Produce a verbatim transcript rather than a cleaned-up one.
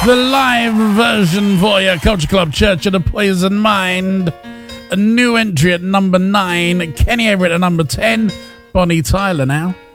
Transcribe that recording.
The live version for you, Culture Club Church of the Poison Mind. A new entry at number nine. Kenny Everett at number ten. Bonnie Tyler now.